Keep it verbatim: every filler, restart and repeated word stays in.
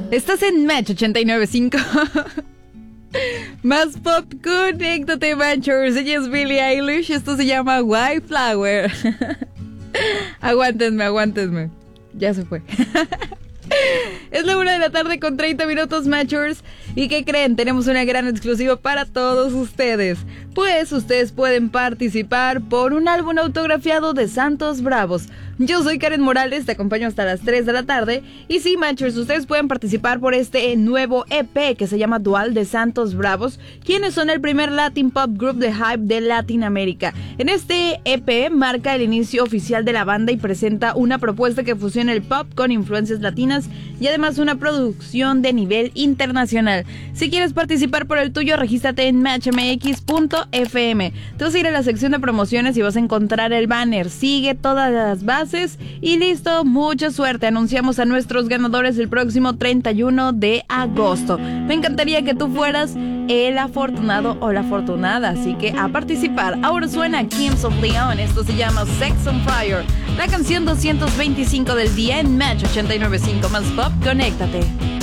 Estás en Match ochenta y nueve punto cinco. Más pop, conéctate, Matchers. Ella es Billie Eilish. Esto se llama White Flower. Aguántenme, aguántenme. Ya se fue. Es la una de la tarde con treinta minutos, Matchers. ¿Y qué creen? Tenemos una gran exclusiva para todos ustedes. Pues ustedes pueden participar por un álbum autografiado de Santos Bravos. Yo soy Karen Morales, te acompaño hasta las tres de la tarde. Y sí, Matchers, ustedes pueden participar por este nuevo E P que se llama Dual de Santos Bravos, quienes son el primer Latin Pop Group de Hype de Latinoamérica. En este E P marca el inicio oficial de la banda y presenta una propuesta que fusiona el pop con influencias latinas y además una producción de nivel internacional. Si quieres participar por el tuyo, regístrate en match m x punto f m. Te vas a ir a la sección de promociones y vas a encontrar el banner. Sigue todas las bases y listo, mucha suerte. Anunciamos a nuestros ganadores el próximo treinta y uno de agosto. Me encantaría que tú fueras el afortunado o la afortunada, así que a participar. Ahora suena Kings of Leon, esto se llama Sex on Fire, la canción doscientos veinticinco del día en Match ochenta y nueve punto cinco. Más pop, conéctate.